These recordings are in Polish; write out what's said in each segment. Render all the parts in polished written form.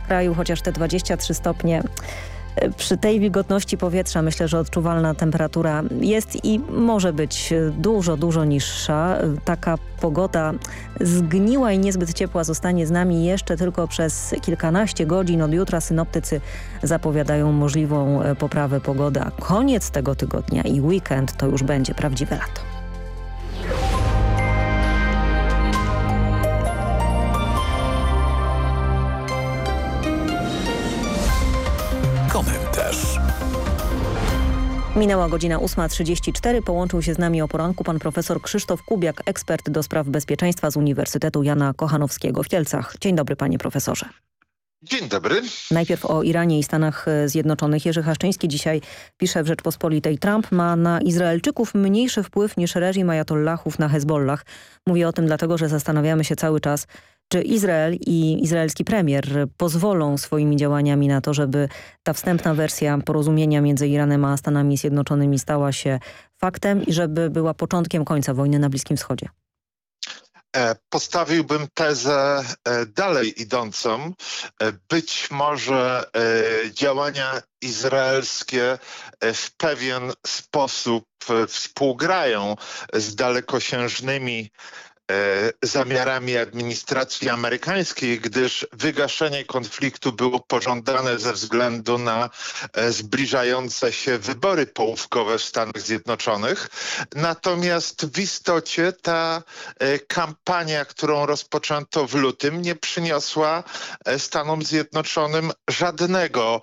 kraju, chociaż te 23 stopnie przy tej wilgotności powietrza myślę, że odczuwalna temperatura jest i może być dużo, dużo niższa. Taka pogoda zgniła i niezbyt ciepła zostanie z nami jeszcze tylko przez kilkanaście godzin. Od jutra synoptycy zapowiadają możliwą poprawę pogody, a koniec tego tygodnia i weekend to już będzie prawdziwe lato. Komentarz. Minęła godzina 8:34. Połączył się z nami o poranku pan profesor Krzysztof Kubiak, ekspert do spraw bezpieczeństwa z Uniwersytetu Jana Kochanowskiego w Kielcach. Dzień dobry, panie profesorze. Dzień dobry. Najpierw o Iranie i Stanach Zjednoczonych. Jerzy Haszczyński dzisiaj pisze w Rzeczpospolitej: Trump ma na Izraelczyków mniejszy wpływ niż reżim ajatollahów na Hezbollah. Mówię o tym dlatego, że zastanawiamy się cały czas, czy Izrael i izraelski premier pozwolą swoimi działaniami na to, żeby ta wstępna wersja porozumienia między Iranem a Stanami Zjednoczonymi stała się faktem i żeby była początkiem końca wojny na Bliskim Wschodzie? Postawiłbym tezę dalej idącą. Być może działania izraelskie w pewien sposób współgrają z dalekosiężnymi zamiarami administracji amerykańskiej, gdyż wygaszenie konfliktu było pożądane ze względu na zbliżające się wybory połówkowe w Stanach Zjednoczonych. Natomiast w istocie ta kampania, którą rozpoczęto w lutym, nie przyniosła Stanom Zjednoczonym żadnego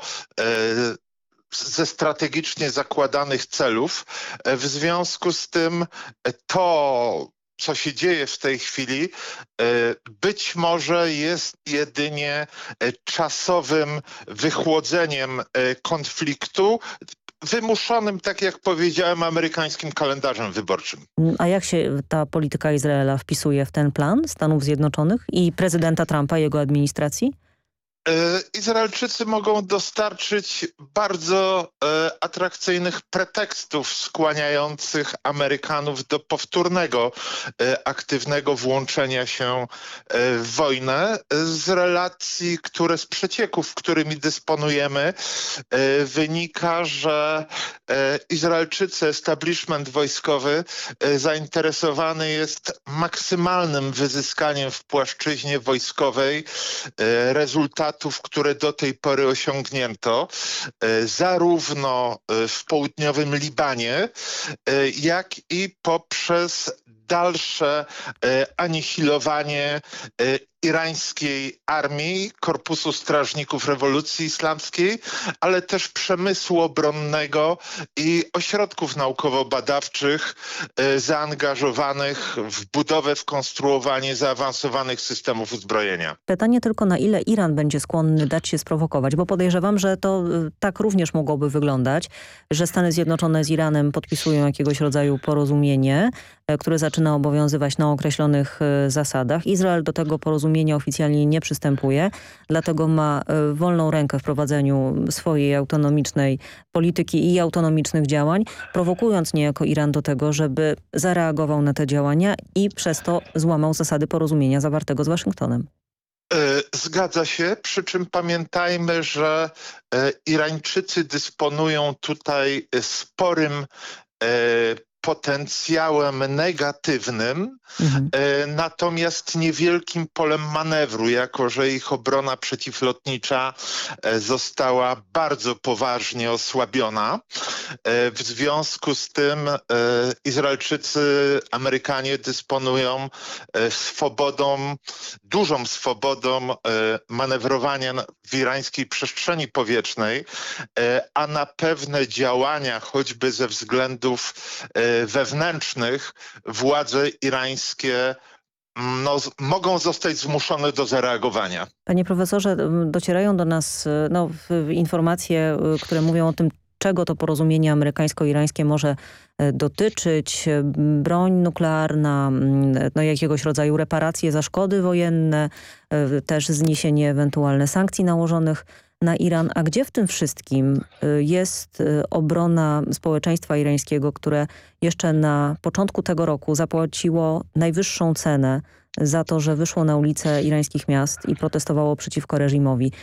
ze strategicznie zakładanych celów. W związku z tym to, co się dzieje w tej chwili, być może jest jedynie czasowym wychłodzeniem konfliktu, wymuszonym, tak jak powiedziałem, amerykańskim kalendarzem wyborczym. A jak się ta polityka Izraela wpisuje w ten plan Stanów Zjednoczonych i prezydenta Trumpa i jego administracji? Izraelczycy mogą dostarczyć bardzo atrakcyjnych pretekstów skłaniających Amerykanów do powtórnego aktywnego włączenia się w wojnę. Z relacji, z przecieków, którymi dysponujemy, wynika, że Izraelczycy, establishment wojskowy zainteresowany jest maksymalnym wyzyskaniem w płaszczyźnie wojskowej rezultatów, które do tej pory osiągnięto, zarówno w południowym Libanie, jak i poprzez dalsze anihilowanie irańskiej armii, Korpusu Strażników Rewolucji Islamskiej, ale też przemysłu obronnego i ośrodków naukowo-badawczych zaangażowanych w budowę, w konstruowanie zaawansowanych systemów uzbrojenia. Pytanie tylko, na ile Iran będzie skłonny dać się sprowokować, bo podejrzewam, że to tak również mogłoby wyglądać, że Stany Zjednoczone z Iranem podpisują jakiegoś rodzaju porozumienie, które zaczyna obowiązywać na określonych zasadach. Izrael do tego porozumienia oficjalnie nie przystępuje, dlatego ma wolną rękę w prowadzeniu swojej autonomicznej polityki i autonomicznych działań, prowokując niejako Iran do tego, żeby zareagował na te działania i przez to złamał zasady porozumienia zawartego z Waszyngtonem. Zgadza się, przy czym pamiętajmy, że Irańczycy dysponują tutaj sporym potencjałem negatywnym, natomiast niewielkim polem manewru, jako że ich obrona przeciwlotnicza została bardzo poważnie osłabiona. W związku z tym Izraelczycy, Amerykanie dysponują swobodą, dużą swobodą manewrowania w irańskiej przestrzeni powietrznej, a na pewne działania, choćby ze względów wewnętrznych, władze irańskie mogą zostać zmuszone do zareagowania. Panie profesorze, docierają do nas informacje, które mówią o tym, czego to porozumienie amerykańsko-irańskie może dotyczyć. Broń nuklearna, jakiegoś rodzaju reparacje za szkody wojenne, też zniesienie ewentualne sankcji nałożonych na Iran. A gdzie w tym wszystkim jest obrona społeczeństwa irańskiego, które jeszcze na początku tego roku zapłaciło najwyższą cenę za to, że wyszło na ulice irańskich miast i protestowało przeciwko reżimowi?